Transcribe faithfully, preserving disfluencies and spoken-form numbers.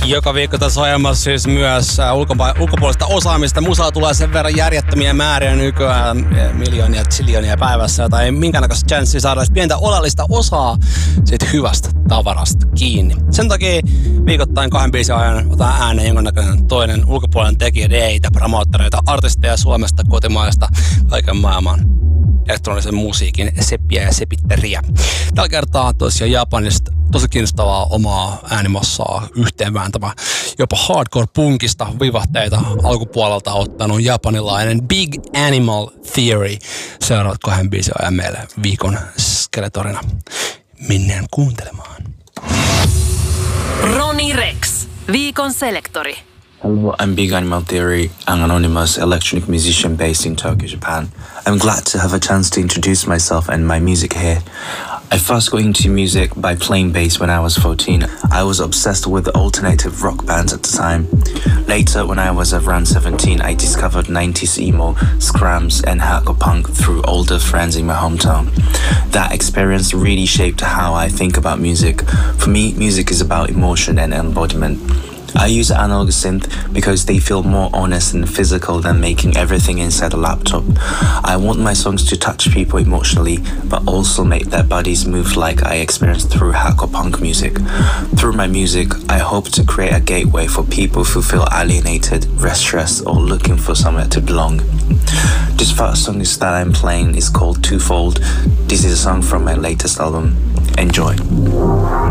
Joka viikko tässä ohjelmassa siis myös ulkopa- ulkopuolista osaamista. Musaa tulee sen verran järjettömiä määriä nykyään, miljoonia, zillionia päivässä, tai minkäännäköistä chanssiä saada pientä oleellista osaa siitä hyvästä tavarasta kiinni. Sen takia viikoittain kahden biisin ajan otetaan ääneen jonkunnäköinen toinen ulkopuolinen tekijä, D J:tä, promoottoreita, artisteja Suomesta, kotimaista, kaiken maailman elektronisen musiikin seppiä ja sepitteriä. Tällä kertaa tosiaan Japanista tosi kiinnostavaa omaa äänimassaa yhteenvääntämä, jopa hardcore-punkista vivahteita alkupuolelta ottanut japanilainen Big Animal Theory. Seuraavat kahden biisin ajan meille viikon skeletorina. Mennään kuuntelemaan. Ronnie Rex, viikon selektori. Hello, I'm Big Animal Theory, an anonymous electronic musician based in Tokyo, Japan. I'm glad to have a chance to introduce myself and my music here. I first got into music by playing bass when I was fourteen. I was obsessed with alternative rock bands at the time. Later, when I was around seventeen, I discovered nineties emo, scrams and hardcore punk through older friends in my hometown. That experience really shaped how I think about music. For me, music is about emotion and embodiment. I use analog synth because they feel more honest and physical than making everything inside a laptop. I want my songs to touch people emotionally, but also make their bodies move like I experienced through hardcore punk music. Through my music, I hope to create a gateway for people who feel alienated, restless, or looking for somewhere to belong. This first song is that I'm playing is called Twofold. This is a song from my latest album. Enjoy.